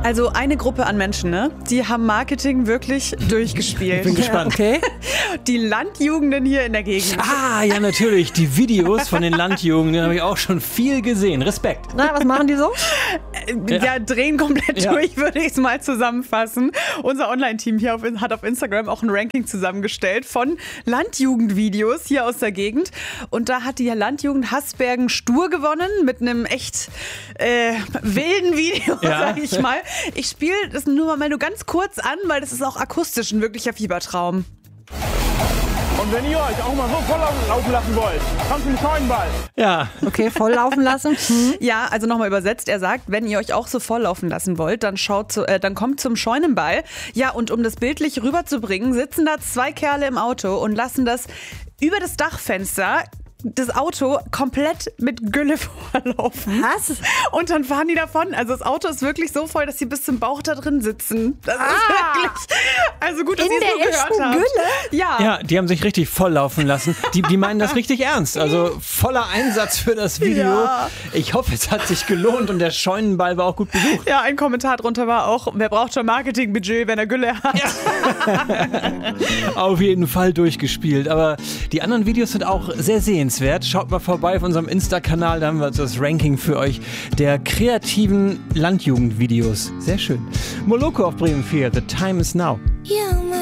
Also eine Gruppe an Menschen, ne? Die haben Marketing wirklich durchgespielt. Ich bin gespannt. Okay. Die Landjugenden hier in der Gegend. Ah, ja natürlich, die Videos von den Landjugenden habe ich auch schon viel gesehen. Respekt. Na, was machen die so? Ja, drehen komplett Ja. durch, würde ich es mal zusammenfassen. Unser Online-Team hier hat auf Instagram auch ein Ranking zusammengestellt von Landjugendvideos hier aus der Gegend. Und da hat die Landjugend Hasbergen stur gewonnen mit einem echt wilden Video, Ja. sag ich mal. Ich spiele das nur mal nur ganz kurz an, weil das ist auch akustisch ein wirklicher Fiebertraum. Und wenn ihr euch auch mal so voll laufen lassen wollt, kommt zum Scheunenball. Ja, Okay, voll laufen lassen. Ja, also nochmal übersetzt, er sagt, wenn ihr euch auch so volllaufen lassen wollt, dann dann kommt zum Scheunenball. Ja, und um das bildlich rüberzubringen, sitzen da 2 Kerle im Auto und lassen das über das Dachfenster das Auto komplett mit Gülle vorlaufen. Was? Und dann fahren die davon. Also das Auto ist wirklich so voll, dass sie bis zum Bauch da drin sitzen. Das ist wirklich... Also gut, dass In ihr es der so gehört echten habt. Gülle? Ja. ja, die haben sich richtig volllaufen lassen. Die meinen das richtig ernst. Also voller Einsatz für das Video. Ja. Ich hoffe, es hat sich gelohnt und der Scheunenball war auch gut besucht. Ja, ein Kommentar drunter war auch, wer braucht schon Marketingbudget, wenn er Gülle hat? Auf jeden Fall durchgespielt. Aber die anderen Videos sind auch sehr sehenswert. Schaut mal vorbei auf unserem Insta-Kanal, da haben wir das Ranking für euch der kreativen Landjugendvideos. Sehr schön. Moloko auf Bremen 4, The Time is Now. You're